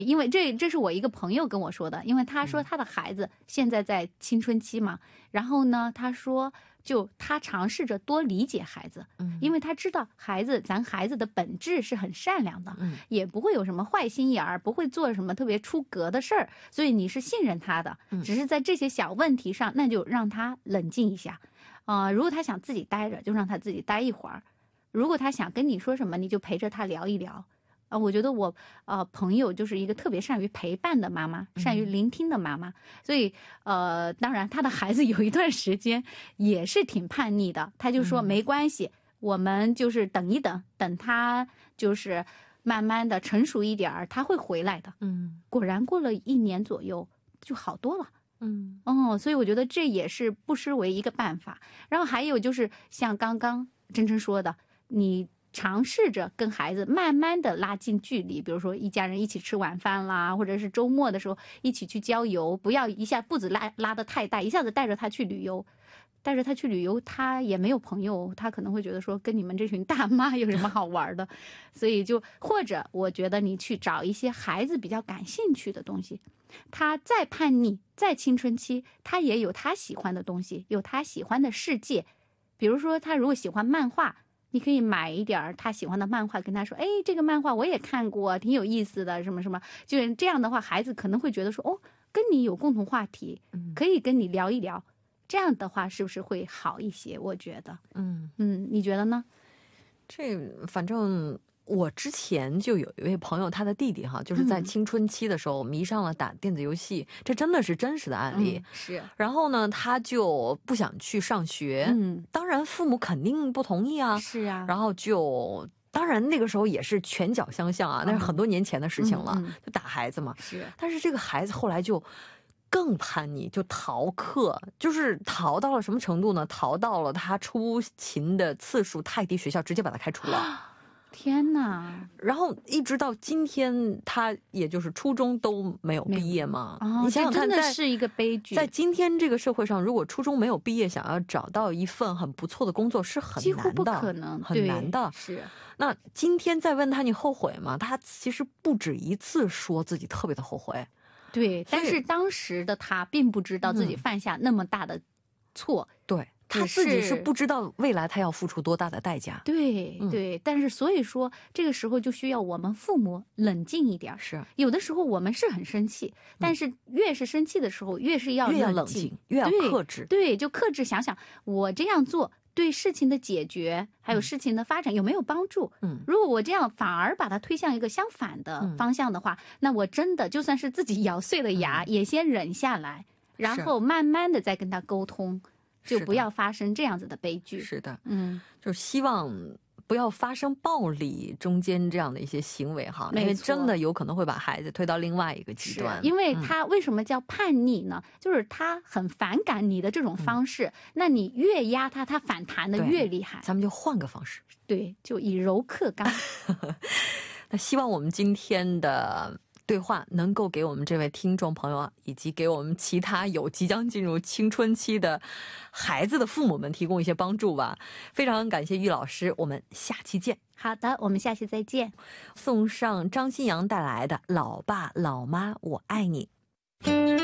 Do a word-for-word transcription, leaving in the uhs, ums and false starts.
因为这这是我一个朋友跟我说的，因为他说他的孩子现在在青春期嘛，然后呢，他说就他尝试着多理解孩子，因为他知道孩子咱孩子的本质是很善良的，也不会有什么坏心眼儿，不会做什么特别出格的事儿，所以你是信任他的，只是在这些小问题上，那就让他冷静一下，呃，如果他想自己待着，就让他自己待一会儿，如果他想跟你说什么，你就陪着他聊一聊。啊，我觉得我呃朋友就是一个特别善于陪伴的妈妈，善于聆听的妈妈，所以呃，当然他的孩子有一段时间也是挺叛逆的，他就说没关系，我们就是等一等，等他就是慢慢的成熟一点儿，他会回来的。嗯，果然过了一年左右就好多了。嗯，哦，所以我觉得这也是不失为一个办法。然后还有就是像刚刚真真说的，你尝试着跟孩子慢慢的拉近距离，比如说一家人一起吃晚饭啦，或者是周末的时候一起去郊游，不要一下步子拉拉得太大，一下子带着他去旅游，带着他去旅游他也没有朋友，他可能会觉得说跟你们这群大妈有什么好玩的，所以就或者我觉得你去找一些孩子比较感兴趣的东西，他再叛逆再青春期，他也有他喜欢的东西，有他喜欢的世界，比如说他如果喜欢漫画，你可以买一点他喜欢的漫画跟他说，哎，这个漫画我也看过，挺有意思的，什么什么，就这样的话孩子可能会觉得说，哦，跟你有共同话题，可以跟你聊一聊，这样的话是不是会好一些，我觉得。嗯嗯，你觉得呢？ 这反正我之前就有一位朋友，他的弟弟哈，就是在青春期的时候迷上了打电子游戏，这真的是真实的案例。 嗯，是。 然后呢，他就不想去上学，嗯，当然父母肯定不同意啊。 是啊。 然后就当然那个时候也是拳脚相向啊，那是很多年前的事情了，就打孩子嘛。 是。 但是这个孩子后来就更叛逆，就逃课，就是逃到了什么程度呢？逃到了他出勤的次数太低，学校直接把他开除了。 天哪！ 然后一直到今天，他也就是初中都没有毕业嘛。 哦， 你想想看， 这真的是一个悲剧。 在今天这个社会上，如果初中没有毕业，想要找到一份很不错的工作是很难的， 几乎不可能， 很难的。 是。 那今天再问他你后悔吗？他其实不止一次说自己特别的后悔。 对，但是当时的他并不知道自己犯下那么大的错。 嗯、对。他自己是不知道未来他要付出多大的代价。 对对、嗯，但是所以说这个时候就需要我们父母冷静一点。 是， 有的时候我们是很生气，但是越是生气的时候越是要冷静， 越要克制。 对，对，就克制，想想我这样做对事情的解决还有事情的发展有没有帮助。嗯，如果我这样反而把它推向一个相反的方向的话、嗯、那我真的就算是自己咬碎了牙、嗯、也先忍下来，然后慢慢的再跟他沟通，就不要发生这样子的悲剧。 是的，嗯，就希望不要发生暴力中间这样的一些行为哈，因为真的有可能会把孩子推到另外一个极端。 因为他为什么叫叛逆呢、嗯、就是他很反感你的这种方式、嗯、那你越压他，他反弹的越厉害。 咱们就换个方式， 对，就以柔克刚。 那希望我们今天的对话能够给我们这位听众朋友啊，以及给我们其他有即将进入青春期的孩子的父母们提供一些帮助吧。非常感谢玉老师，我们下期见。 好的，我们下期再见。 送上张新阳带来的《老爸老妈我爱你》。